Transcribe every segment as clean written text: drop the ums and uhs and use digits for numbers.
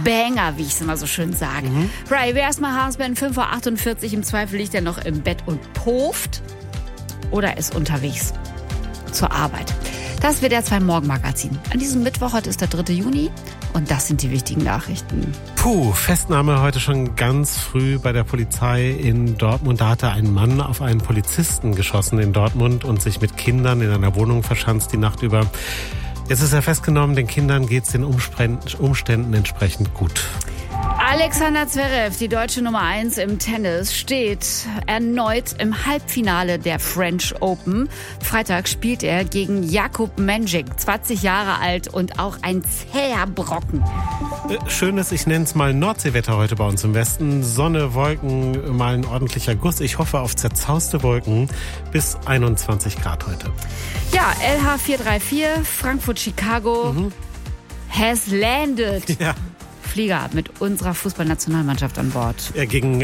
Banger, wie ich es immer so schön sage. Right, wer erstmal Hausband 5:48 Uhr, im Zweifel liegt er noch im Bett und pooft oder ist unterwegs zur Arbeit. Das wird der 2 Morgenmagazin. An diesem Mittwoch, heute ist der 3. Juni und das sind die wichtigen Nachrichten. Festnahme heute schon ganz früh bei der Polizei in Dortmund. Da hatte ein Mann auf einen Polizisten geschossen in Dortmund und sich mit Kindern in einer Wohnung verschanzt die Nacht über. Jetzt ist er festgenommen, den Kindern geht es den Umständen entsprechend gut. Alexander Zverev, die deutsche Nummer 1 im Tennis, steht erneut im Halbfinale der French Open. Freitag spielt er gegen Jakub Mensik, 20 Jahre alt und auch ein zäher Brocken. Schönes, ich nenne es mal Nordseewetter heute bei uns im Westen. Sonne, Wolken, mal ein ordentlicher Guss. Ich hoffe auf zerzauste Wolken bis 21 Grad heute. Ja, LH 434, Frankfurt-Chicago has landed. Ja. Flieger mit unserer Fußballnationalmannschaft an Bord. Gegen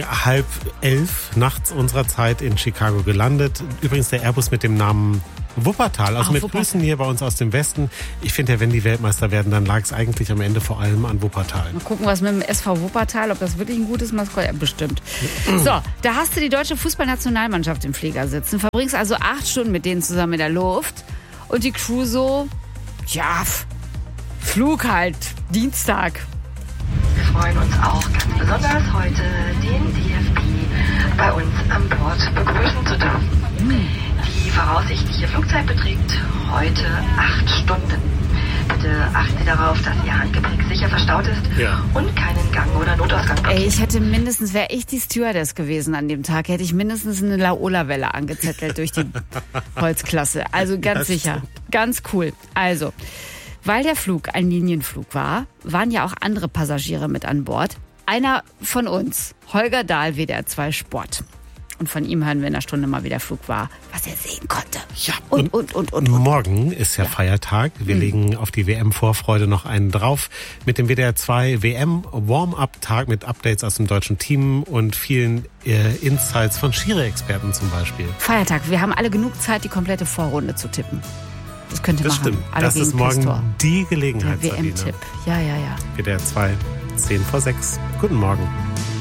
10:30 nachts unserer Zeit in Chicago gelandet. Übrigens der Airbus mit dem Namen Wuppertal. Also mit Wuppertal. Grüßen hier bei uns aus dem Westen. Ich finde ja, wenn die Weltmeister werden, dann lag es eigentlich am Ende vor allem an Wuppertal. Mal gucken, was mit dem SV Wuppertal, ob das wirklich ein gutes Maskott ist. Ja, bestimmt. So, da hast du die deutsche Fußballnationalmannschaft im Flieger sitzen. Verbringst also 8 Stunden mit denen zusammen in der Luft. Und die Crew so, ja, Flug halt, Dienstag. Wir freuen uns auch ganz besonders, heute den DFB bei uns an Bord begrüßen zu dürfen. Die voraussichtliche Flugzeit beträgt heute 8 Stunden. Bitte achten Sie darauf, dass Ihr Handgepäck sicher verstaut ist und keinen Gang- oder Notausgang blockiert. Ey, ich hätte mindestens, wäre ich die Stewardess gewesen an dem Tag, hätte ich mindestens eine Laola-Welle angezettelt durch die Holzklasse. Also ganz sicher, ganz cool. Also, weil der Flug ein Linienflug war, waren ja auch andere Passagiere mit an Bord. Einer von uns, Holger Dahl, WDR 2 Sport. Und von ihm hören wir in einer Stunde mal, wie der Flug war, was er sehen konnte. Ja, Und. Morgen ist ja Feiertag. Wir legen auf die WM-Vorfreude noch einen drauf. Mit dem WDR 2 WM-Warm-Up-Tag mit Updates aus dem deutschen Team und vielen Insights von Schiri-Experten zum Beispiel. Feiertag, wir haben alle genug Zeit, die komplette Vorrunde zu tippen. Das könnt ihr machen. Stimmt. Alle Das ist gegen morgen Pistor. die Gelegenheit, Der WM-Tipp. Ja. WDR 2, 6:10. Guten Morgen.